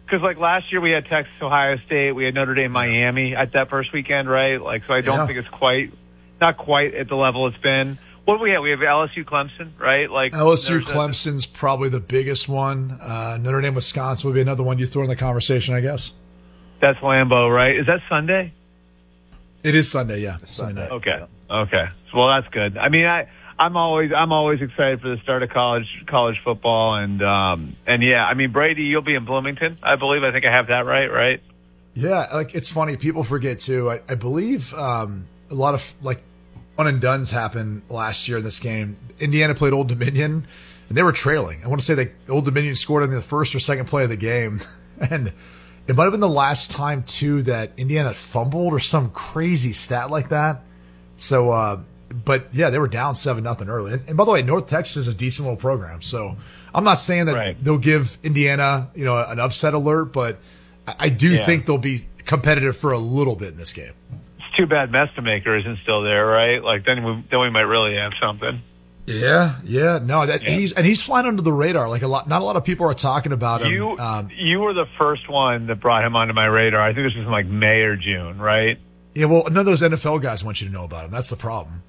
because like last year we had Texas, Ohio State, we had Notre Dame, Miami at that first weekend, right? Like, so I don't think it's not quite at the level it's been. What do we have? We have LSU, Clemson, right? Like LSU, Clemson's probably the biggest one. Notre Dame, Wisconsin would be another one you throw in the conversation, I guess. That's Lambeau, right? Is that Sunday? It is Sunday, yeah. Sunday. Okay. Well, that's good. I mean, I'm always excited for the start of college football, and yeah, I mean, Brady, you'll be in Bloomington, I believe. I think I have that right? Yeah, like it's funny. People forget too. I believe a lot of like one and dones happened last year in this game. Indiana played Old Dominion, and they were trailing. I want to say that Old Dominion scored in the first or second play of the game, and it might have been the last time too that Indiana fumbled or some crazy stat like that. So, but yeah, they were down 7-0 early. And by the way, North Texas is a decent little program. So I'm not saying that they'll give Indiana, an upset alert, but I do think they'll be competitive for a little bit in this game. It's too bad Mestamaker isn't still there, right? Like then we might really have something. Yeah. No, he's flying under the radar. Like not a lot of people are talking about him. You were the first one that brought him onto my radar. I think this was in like May or June, right? Yeah, well, none of those NFL guys want you to know about him. That's the problem.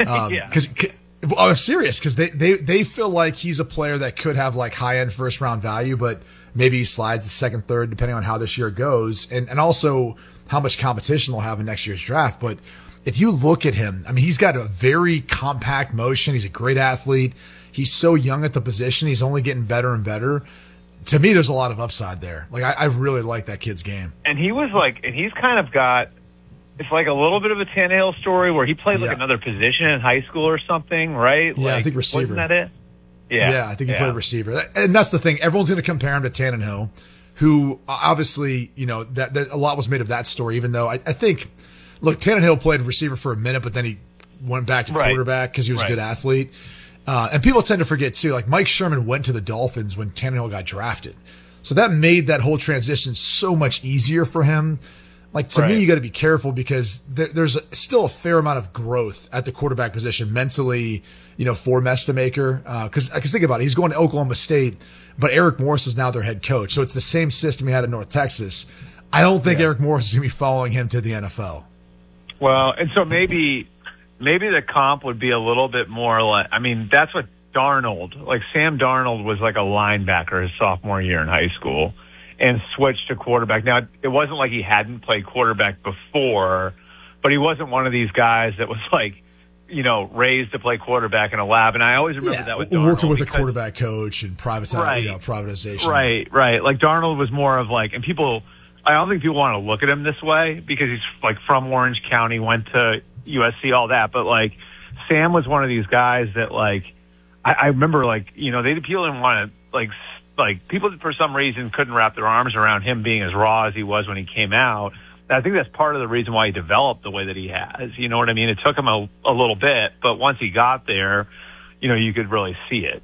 I'm serious, because they feel like he's a player that could have like high-end first-round value, but maybe he slides to second, third, depending on how this year goes, and also how much competition they'll have in next year's draft. But if you look at him, I mean, he's got a very compact motion. He's a great athlete. He's so young at the position. He's only getting better and better. To me, there's a lot of upside there. Like, I really like that kid's game. And he's kind of got, it's like a little bit of a Tannehill story where he played like another position in high school or something, right? Yeah, I think receiver. Wasn't that it? Yeah, I think he played receiver. And that's the thing. Everyone's going to compare him to Tannehill, who obviously, that a lot was made of that story, even though I think, look, Tannehill played receiver for a minute, but then he went back to quarterback because he was a good athlete. And people tend to forget, too, like Mike Sherman went to the Dolphins when Tannehill got drafted. So that made that whole transition so much easier for him. Like, to me, you got to be careful because there's still a fair amount of growth at the quarterback position mentally, for Mestamaker. Because think about it, he's going to Oklahoma State, but Eric Morris is now their head coach. So it's the same system he had in North Texas. I don't think Eric Morris is going to be following him to the NFL. Well, and so maybe the comp would be a little bit more like, I mean, that's what Darnold, like Sam Darnold was like a linebacker his sophomore year in high school and switched to quarterback. Now, it wasn't like he hadn't played quarterback before, but he wasn't one of these guys that was like, raised to play quarterback in a lab. And I always remember that with Darnold. Working with a quarterback coach and privatization. Right. Like Darnold was more of like, and I don't think people want to look at him this way because he's like from Orange County, went to USC, all that. But like Sam was one of these guys that like, I remember like, people didn't want to like people for some reason couldn't wrap their arms around him being as raw as he was when he came out. And I think that's part of the reason why he developed the way that he has. You know what I mean? It took him a little bit, but once he got there, you could really see it,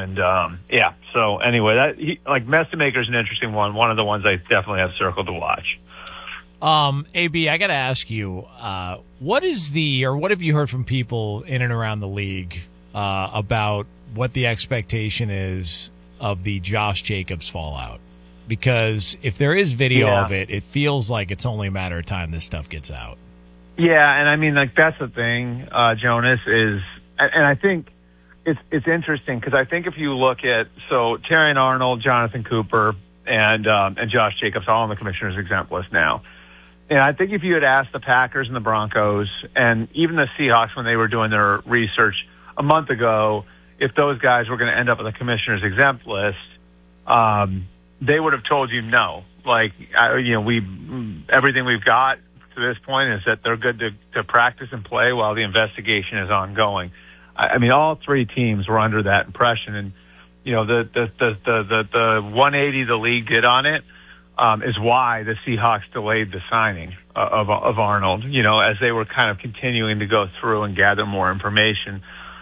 and so anyway, Mestamaker's an interesting one of the ones I definitely have circled to watch. AB, I got to ask you, what have you heard from people in and around the league about what the expectation is of the Josh Jacobs fallout? Because if there is video of it, it feels like it's only a matter of time this stuff gets out. Yeah, and I mean, like, that's the thing, Jonas, is, and I think it's interesting because I think if you look at, so Terrion Arnold, Jonathan Cooper, and Josh Jacobs all on the commissioner's exempt list now. And I think if you had asked the Packers and the Broncos and even the Seahawks when they were doing their research a month ago, if those guys were going to end up on the commissioner's exempt list, they would have told you no. Like, everything we've got to this point is that they're good to practice and play while the investigation is ongoing. I mean, all three teams were under that impression, and the 180 the league did on it is why the Seahawks delayed the signing of Arnold. As they were kind of continuing to go through and gather more information.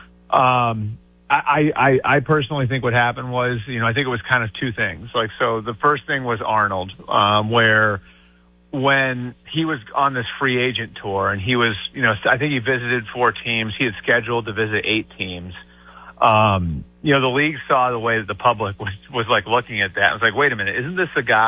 I personally think what happened was, I think it was kind of two things. Like, so the first thing was Arnold, where when he was on this free agent tour and he was, I think he visited 4 teams. He had scheduled to visit 8 teams. The league saw the way that the public was like looking at that. It was like, wait a minute, isn't this a guy